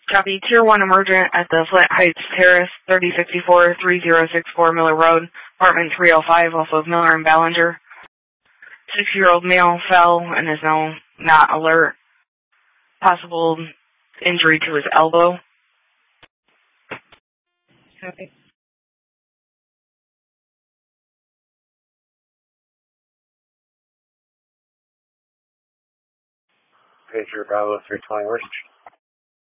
Copy. Tier 1 emergent at the Flint Heights Terrace, 3064-3064 Miller Road, apartment 305 off of Miller and Ballinger. 6-year-old male fell and is now not alert. Possible injury to his elbow. Copy. Pager Bravo 320, where's